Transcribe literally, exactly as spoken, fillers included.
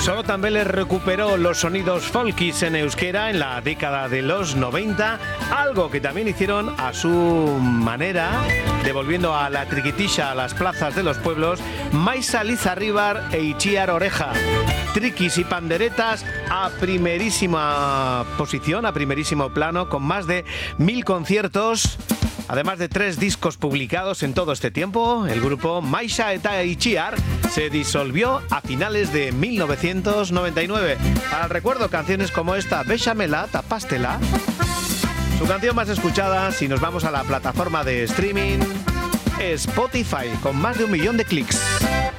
Solo también le recuperó los sonidos folkis en euskera en la década de los noventa, algo que también hicieron a su manera, devolviendo a la triquitisha a las plazas de los pueblos, Maisa Lizarribar e Itziar Oreja. Triquis y panderetas a primerísima posición, a primerísimo plano, con más de mil conciertos. Además de tres discos publicados en todo este tiempo, el grupo Maisa eta Itziar se disolvió a finales de mil novecientos noventa y nueve. Para el recuerdo, canciones como esta, Béchamela, Tapástela. Su canción más escuchada, si nos vamos a la plataforma de streaming, Spotify, con más de un millón de clics.